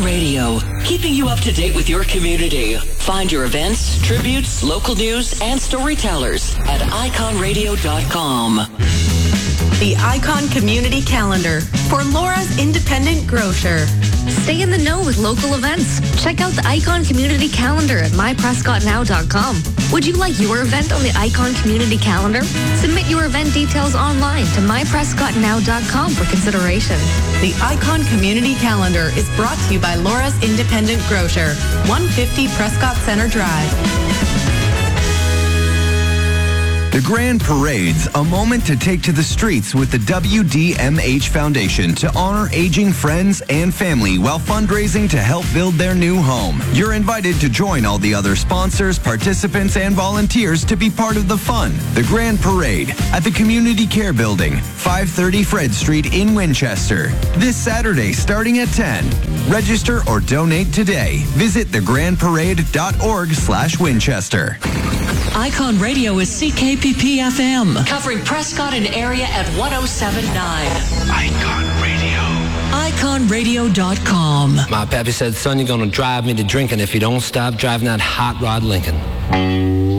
Radio, keeping you up to date with your community. Find your events, tributes, local news, and storytellers at iconradio.com. The Icon Community Calendar for Laura's Independent Grocer. Stay in the know with local events. Check out the Icon Community Calendar at myprescottnow.com. Would you like your event on the Icon Community Calendar? Submit your event details online to myprescottnow.com for consideration. The Icon Community Calendar is brought to you by Laura's Independent Grocer, 150 Prescott Center Drive. The Grand Parade's a moment to take to the streets with the WDMH Foundation to honor aging friends and family while fundraising to help build their new home. You're invited to join all the other sponsors, participants, and volunteers to be part of the fun. The Grand Parade at the Community Care Building, 530 Fred Street in Winchester. This Saturday starting at 10. Register or donate today. Visit thegrandparade.org/Winchester. Icon Radio is CKPP FM, covering Prescott and area at 107.9. Icon Radio. iconradio.com. My pappy said, son, you're going to drive me to drinking if you don't stop driving that hot rod Lincoln.